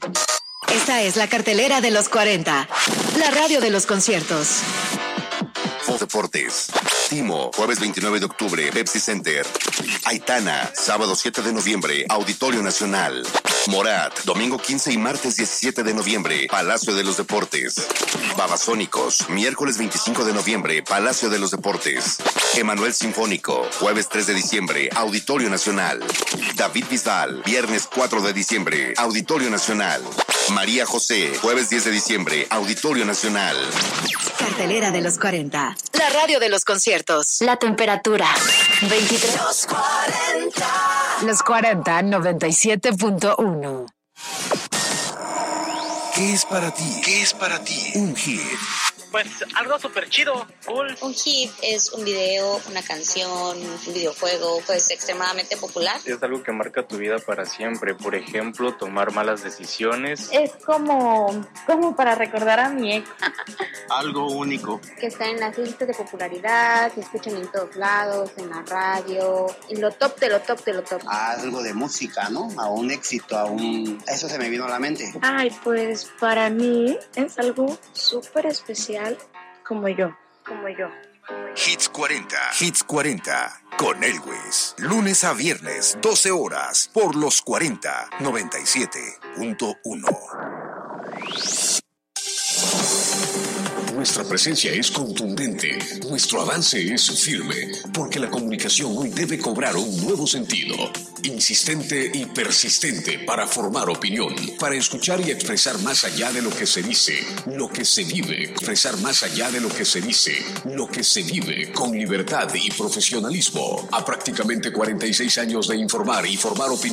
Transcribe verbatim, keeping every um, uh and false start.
Esta es la cartelera de los cuarenta, la radio de los conciertos. Fox Deportes. Timo, jueves veintinueve de octubre, Pepsi Center. Aitana, sábado siete de noviembre, Auditorio Nacional. Morat, domingo quince y martes diecisiete de noviembre, Palacio de los Deportes. Babasónicos, miércoles veinticinco de noviembre, Palacio de los Deportes. Emanuel Sinfónico, jueves tres de diciembre, Auditorio Nacional. David Bisbal, viernes cuatro de diciembre, Auditorio Nacional. María José, jueves diez de diciembre, Auditorio Nacional. Cartelera de los cuarenta, la radio de los conciertos. La temperatura, veintitrés. Los cuarenta. Los cuarenta, noventa y siete punto uno. ¿Qué es para ti? ¿Qué es para ti? Un hit. Pues algo súper chido, cool. Un hit es un video, una canción, un videojuego, pues extremadamente popular. Es algo que marca tu vida para siempre. Por ejemplo, tomar malas decisiones. Es como, como para recordar a mi ex. Algo único. Que está en las listas de popularidad, se escuchan en todos lados, en la radio, en lo top de lo top de lo top. Algo de música, ¿no? A un éxito, a un... Eso se me vino a la mente. Ay, pues para mí es algo súper especial. Como yo, como yo. Hits cuarenta. Hits cuarenta. Con Elwes. Lunes a viernes, doce horas. Por los cuarenta. noventa y siete punto uno. Nuestra presencia es contundente, nuestro avance es firme, porque la comunicación hoy debe cobrar un nuevo sentido, insistente y persistente para formar opinión, para escuchar y expresar más allá de lo que se dice, lo que se vive, expresar más allá de lo que se dice, lo que se vive con libertad y profesionalismo. A prácticamente cuarenta y seis años de informar y formar opinión.